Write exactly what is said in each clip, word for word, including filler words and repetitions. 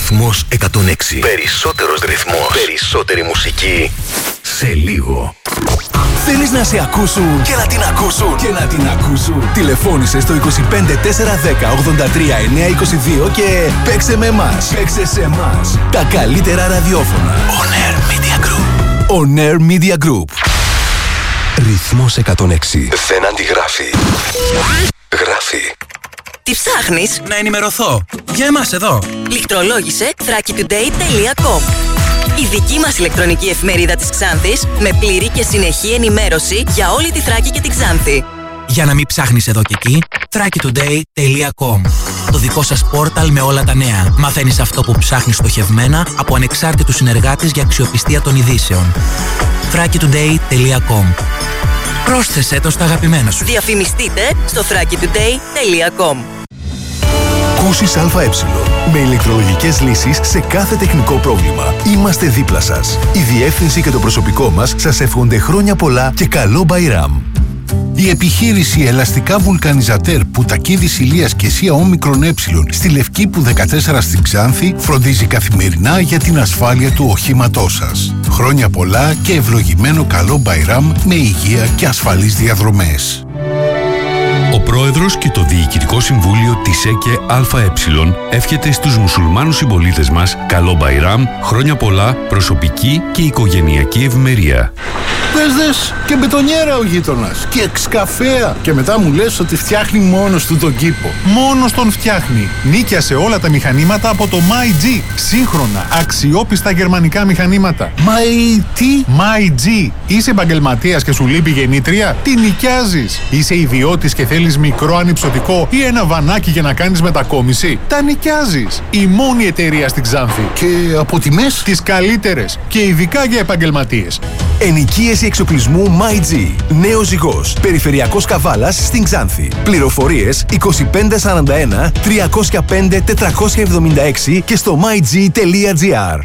Ρυθμός εκατόν έξι. Περισσότερος ρυθμός. Περισσότερη μουσική. Σε λίγο. Θέλεις να σε ακούσουν και να την ακούσουν και να την ακούσουν. Τηλεφώνησε στο είκοσι πέντε τετρακόσια δέκα ογδόντα τρία εννιακόσια είκοσι δύο και παίξε με εμάς. Παίξε σε εμάς. Τα καλύτερα ραδιόφωνα. On Air Media Group. On Air Media Group. Ρυθμός εκατόν έξι. Δεν αντιγράφει. Γράφει. Τι ψάχνεις? Να ενημερωθώ. Για εμάς εδώ. Λιχτρολόγησε θράκη τουντέι τελεία κομ. Η δική μας ηλεκτρονική εφημερίδα της Ξάνθης με πλήρη και συνεχή ενημέρωση για όλη τη Θράκη και την Ξάνθη. Για να μην ψάχνεις εδώ και εκεί, θράκη τουντέι τελεία κομ. Το δικό σας πόρταλ με όλα τα νέα. Μαθαίνεις αυτό που ψάχνεις στοχευμένα από ανεξάρτητους συνεργάτες για αξιοπιστία των ειδήσεων. θράκη τουντέι τελεία κομ. Πρόσθεσέ το στα αγαπημένα σου. Διαφημιστείτε στο θράκη τουντέι τελεία κομ. Κούσης ΑΕ. Με ηλεκτρολογικές λύσεις σε κάθε τεχνικό πρόβλημα. Είμαστε δίπλα σας. Η διεύθυνση και το προσωπικό μας σας εύχονται χρόνια πολλά και καλό Μπαϊράμ. Η επιχείρηση Ελαστικά Βουλκανιζατέρ Πουτακίδης Ηλίας και Σία Όμικρον Ε στη Λευκήπου δεκατέσσερα στην Ξάνθη φροντίζει καθημερινά για την ασφάλεια του οχήματός σας. Χρόνια πολλά και ευλογημένο καλό Μπαϊράμ με υγεία και ασφαλείς διαδρομές. Ο Πρόεδρος και το Διοικητικό Συμβούλιο της ΕΚΕ ΑΕ εύχεται στους μουσουλμάνους συμπολίτες μας καλό Μπαϊράμ, χρόνια πολλά, προσωπική και οικογενειακή ευημερία. Δες δες και μπετονιέρα ο γείτονας και εξκαφέα και μετά μου λες ότι φτιάχνει μόνος του τον κήπο. Μόνος τον φτιάχνει. Νίκιασε όλα τα μηχανήματα από το MyG. Σύγχρονα, αξιόπιστα γερμανικά μηχανήματα. My τι? MyG. Είσαι επαγγελματίας και σου λείπει γεννήτρια? Τι νοικιάζεις? Είσαι ιδιώτης και θέλεις μικρό ανυψωτικό ή ένα βανάκι για να κάνεις μετακόμιση? Τα νοικιάζεις. Η μόνη εταιρεία στην Ξάνθη. Και από τιμές? Τις καλύτερες και ειδικά για επαγγελματίες. Ενοικίαση εξοπλισμού MyG. Νέο Ζυγός. Περιφερειακός Καβάλας στην Ξάνθη. Πληροφορίες είκοσι πέντε σαράντα ένα τριακόσια πέντε τετρακόσια εβδομήντα έξι και στο myg τελεία gr.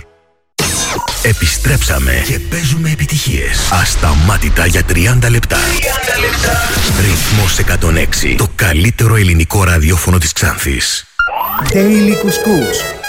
Επιστρέψαμε και παίζουμε επιτυχίες. Ασταμάτητα για τριάντα λεπτά. τριάντα λεπτά. Ρυθμός εκατόν έξι. Το καλύτερο ελληνικό ραδιόφωνο της Ξάνθης. Daily Couscous.